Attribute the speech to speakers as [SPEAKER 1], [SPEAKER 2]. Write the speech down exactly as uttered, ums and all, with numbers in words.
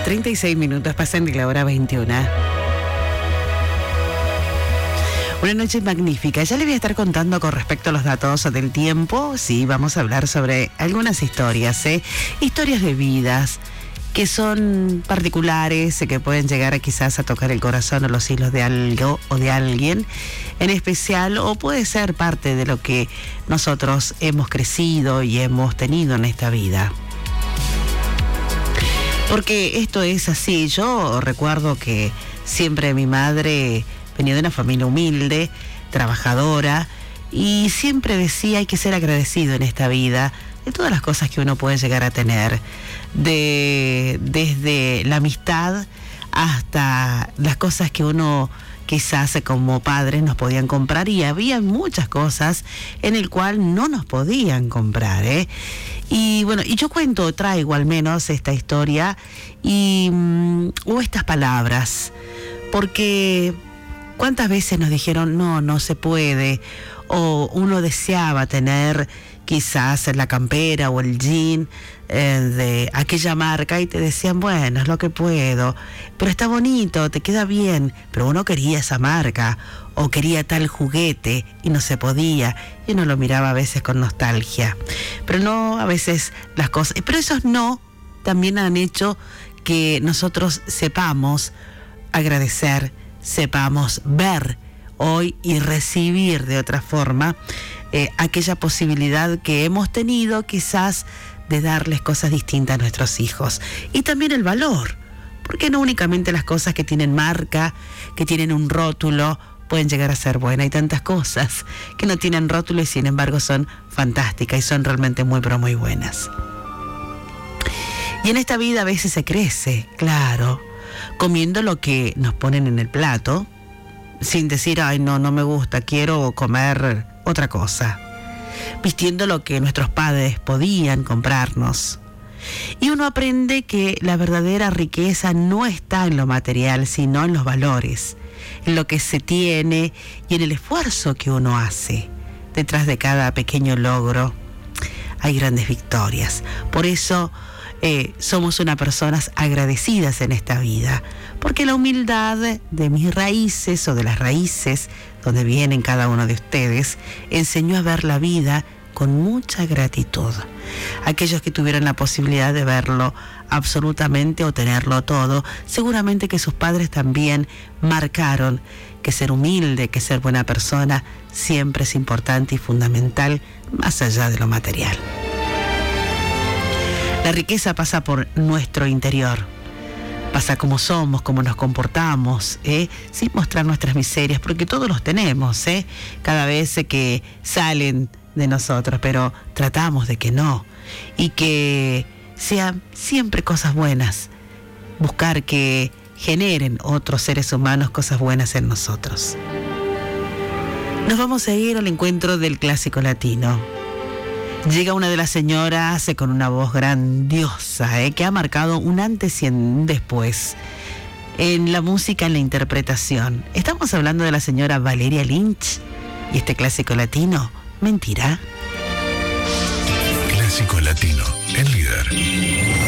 [SPEAKER 1] treinta y seis minutos pasan de la hora veintiuna. Una noche magnífica. Ya le voy a estar contando con respecto a los datos del tiempo. Sí, vamos a hablar sobre algunas historias, ¿eh? Historias de vidas que son particulares, que pueden llegar a quizás a tocar el corazón o los hilos de algo o de alguien en especial, o puede ser parte de lo que nosotros hemos crecido y hemos tenido en esta vida. Porque esto es así. Yo recuerdo que siempre mi madre venía de una familia humilde, trabajadora, y siempre decía hay que ser agradecido en esta vida de todas las cosas que uno puede llegar a tener, de, desde la amistad hasta las cosas que uno quizás como padres nos podían comprar, y había muchas cosas en el cual no nos podían comprar, ¿eh? Y bueno, y yo cuento, traigo al menos esta historia y mm, o estas palabras, porque cuántas veces nos dijeron no, no se puede, o uno deseaba tener quizás la campera o el jean eh, de aquella marca y te decían, bueno, es lo que puedo, pero está bonito, te queda bien, pero uno quería esa marca o quería tal juguete y no se podía, y uno lo miraba a veces con nostalgia, pero no, a veces las cosas, pero esos no también han hecho que nosotros sepamos agradecer, sepamos ver hoy y recibir de otra forma eh, aquella posibilidad que hemos tenido quizás de darles cosas distintas a nuestros hijos, y también el valor, porque no únicamente las cosas que tienen marca, que tienen un rótulo pueden llegar a ser buenas, hay tantas cosas que no tienen rótulo y sin embargo son fantásticas y son realmente muy pero muy buenas. Y en esta vida a veces se crece, claro, comiendo lo que nos ponen en el plato, sin decir, ay, no, no me gusta, quiero comer otra cosa. Vistiendo lo que nuestros padres podían comprarnos. Y uno aprende que la verdadera riqueza no está en lo material, sino en los valores, en lo que se tiene y en el esfuerzo que uno hace. Detrás de cada pequeño logro hay grandes victorias. Por eso Eh, somos unas personas agradecidas en esta vida, porque la humildad de mis raíces o de las raíces donde vienen cada uno de ustedes enseñó a ver la vida con mucha gratitud. Aquellos que tuvieron la posibilidad de verlo absolutamente o tenerlo todo, seguramente que sus padres también marcaron que ser humilde, que ser buena persona siempre es importante y fundamental, más allá de lo material. La riqueza pasa por nuestro interior, pasa cómo somos, cómo nos comportamos, ¿eh? Sin mostrar nuestras miserias, porque todos los tenemos, ¿eh? Cada vez que salen de nosotros, pero tratamos de que no, y que sean siempre cosas buenas, buscar que generen otros seres humanos cosas buenas en nosotros. Nos vamos a ir al encuentro del clásico latino. Llega una de las señoras eh, con una voz grandiosa, eh, que ha marcado un antes y un después en la música, en la interpretación. Estamos hablando de la señora Valeria Lynch y este clásico latino, ¿Mentira?
[SPEAKER 2] Clásico latino, el líder.